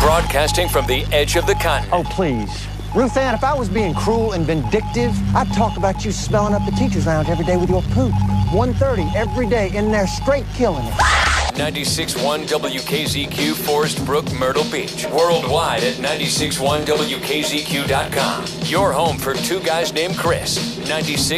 Broadcasting from the edge of the continent. Oh, please. Ruth Ann, if I was being cruel and vindictive, I'd talk about you smelling up the teacher's lounge every day with your poop. 1:30 every day in there straight killing it. 96.1 WKZQ, Forest Brook, Myrtle Beach. Worldwide at 96.1WKZQ.com. Your home for two guys named Chris. 96.